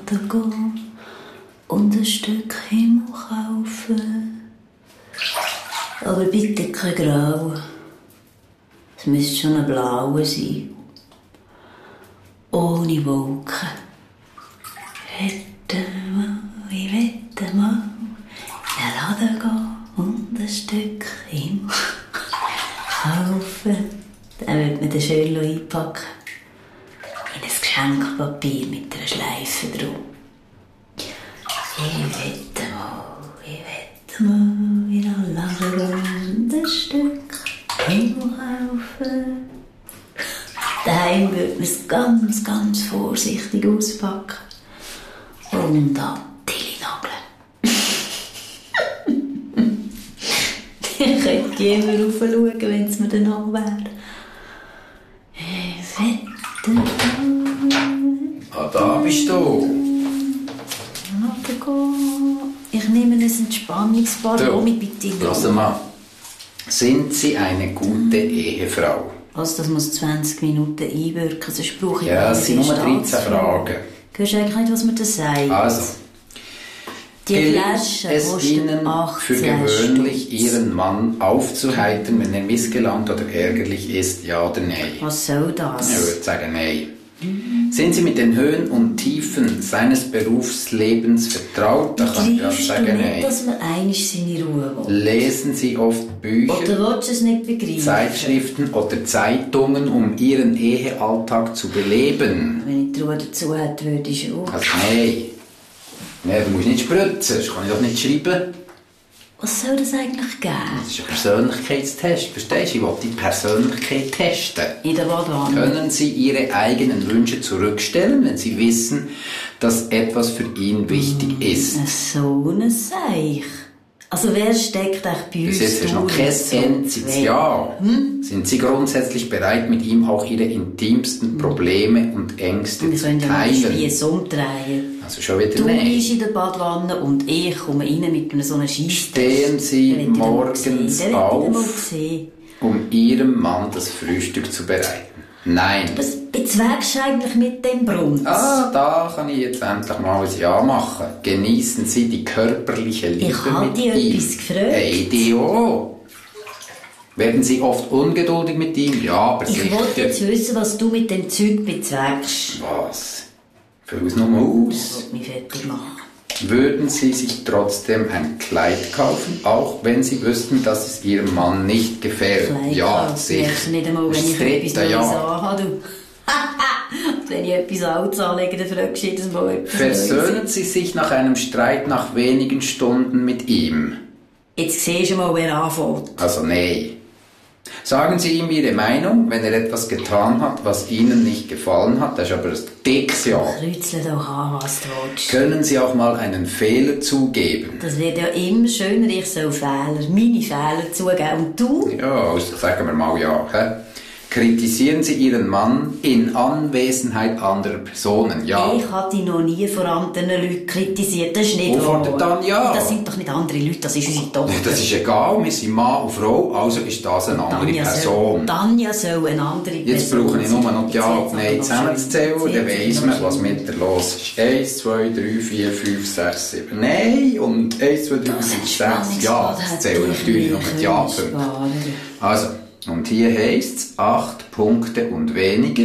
Laden gehen und ein Stück Himmel kaufen. Aber bitte kein Grau. Es müsste schon ein blauer sein. Ohne Wolken. Ich wette mal, in den Laden gehen und ein Stück Himmel kaufen. Dann wird man den schön einpacken. In ein Geschenkpapier mit einer Schleife drum. Ich wette mal, in den Laden gehen und ein Stück Himmel kaufen. Daheim würde man es ganz, ganz vorsichtig auspacken. Und an die nageln. Ich könnte immer raufschauen, wenn es mir dann auch wäre. Da bist du. Ich nehme ein Entspannungsbad mit bitte. Lass mal. Sind Sie eine gute Ehefrau? Also, das muss 20 Minuten einwirken, sonst brauche ich ja, es sind nur 13 Fragen. Hörst du eigentlich nicht, was man da sagt? Also. Die Flasche es Ihnen 18 für gewöhnlich Ihren Mann aufzuheitern, wenn er missgelaunt oder ärgerlich ist, ja oder nein? Was soll das? Ich würde sagen nein. Sind Sie mit den Höhen und Tiefen seines Berufslebens vertraut? Da kann ich auch sagen nein. Nicht, dass man einig seine Ruhe will. Lesen Sie oft Bücher, oder willst du es nicht begreifen? Zeitschriften oder Zeitungen, um Ihren Ehealltag zu beleben? Wenn ich die Ruhe dazu hätte, würde ich schon. Also nein. Nein, du musst nicht spritzen, das kann ich doch nicht schreiben. Was soll das eigentlich geben? Das ist ein Persönlichkeitstest, verstehst du? Ich will die Persönlichkeit testen. In der Badewanne. Können Sie Ihre eigenen Wünsche zurückstellen, wenn Sie wissen, dass etwas für ihn wichtig ist? So ein Seich. Also wer steckt eigentlich bei uns? Bis jetzt ist noch kein einziges Ja. Sind Sie grundsätzlich bereit, mit ihm auch Ihre intimsten Probleme und Ängste zu teilen? Wir können ja nicht umdrehen. Also schon wieder du nein. Du bist in der Badwanne und ich komme rein mit so einer Scheisse. Stehen Sie morgens auf, um Ihrem Mann das Frühstück zu bereiten? Nein. Was bezwegst du eigentlich mit dem Brunz? Da kann ich jetzt endlich mal ein Ja machen. Genießen Sie die körperliche Liebe mit ihm. Ich habe dich etwas gefragt. Hey, die auch. Werden Sie oft ungeduldig mit ihm? Ja, aber sicher. Ich wollte jetzt wissen, was du mit dem Zeug bezwegst. Was? Füll es nur aus. Ich will mich fertig machen. Würden Sie sich trotzdem ein Kleid kaufen, auch wenn Sie wüssten, dass es Ihrem Mann nicht gefällt? Kleid ja, sicher. Nicht einmal, wenn ich etwas Neues anhabe. Wenn ich etwas Altes anlege, dann fragst du jedes Mal etwas Versöhnen Sie sich nach einem Streit nach wenigen Stunden mit ihm? Jetzt siehst du mal, wer anfängt. Also nein. Sagen Sie ihm Ihre Meinung, wenn er etwas getan hat, was Ihnen nicht gefallen hat. Das ist aber ein dickes Ja. Kreuzel doch an, was du willst. Können Sie auch mal einen Fehler zugeben? Das wird ja immer schöner, ich soll meine Fehler zugeben. Und du? Ja, also sagen wir mal ja. He? Kritisieren Sie Ihren Mann in Anwesenheit anderer Personen? Ja. Ich habe dich noch nie vor anderen Leuten kritisiert. Das ist nicht wahr. Dann ja. Das sind doch nicht andere Leute, das ist unsere Tochter. Das ist egal, wir sind Mann und Frau, also ist das eine andere Person. Tanja soll eine andere Person. Jetzt brauche ich nur noch Ja und Nein zusammenzuzählen, dann weiss man, was mit der los ist. 1, 2, 3, 4, 5, 6, 7 Nein und 1, 2, 3, 4, 5, 6 Ja. Das zählen natürlich noch mit Ja-Punkten. Also, und hier heisst es 8 Punkte und weniger.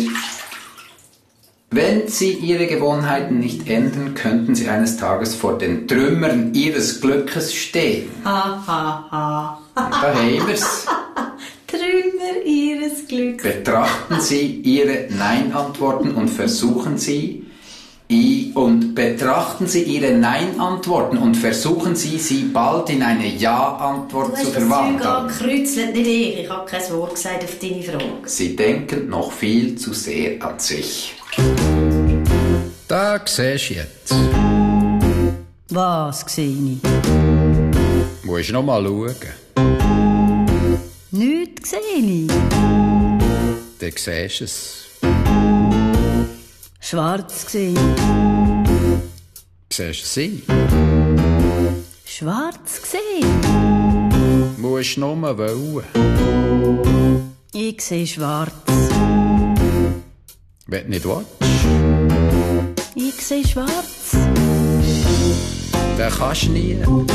Wenn Sie Ihre Gewohnheiten nicht ändern, könnten Sie eines Tages vor den Trümmern Ihres Glückes stehen. Ha. Und da haben wir's. Trümmer Ihres Glückes. Betrachten Sie Ihre Nein-Antworten und versuchen Sie Ihre Nein-Antworten und versuchen Sie, sie bald in eine Ja-Antwort zu verwandeln. Du hast das Zeug angekreuzelt, nicht ich. Ich habe kein Wort gesagt auf deine Frage. Sie denken noch viel zu sehr an sich. Da siehst du jetzt. Was sehe ich? Musst noch mal schauen. Nichts sehe ich. Dann siehst du es. Schwarz sehe ich. Siehst du sie? Schwarz sehe ich. Musst nur mal wollen. Ich sehe schwarz. Wenn du nicht willst. Ich sehe schwarz. Den kannst du nie